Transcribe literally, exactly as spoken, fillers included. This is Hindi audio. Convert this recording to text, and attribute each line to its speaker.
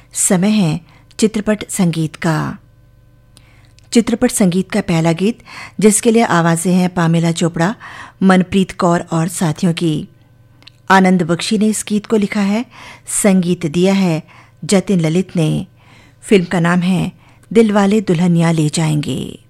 Speaker 1: समय है चित्रपट संगीत का। चित्रपट संगीत का पहला गीत जिसके लिए आवाजें हैं पामेला चोपड़ा, मनप्रीत कौर और साथियों की। आनंद बख्शी ने इस गीत को लिखा है, संगीत दिया है जतिन ललित ने। फिल्म का नाम है दिलवाले दुल्हनिया ले जाएंगे।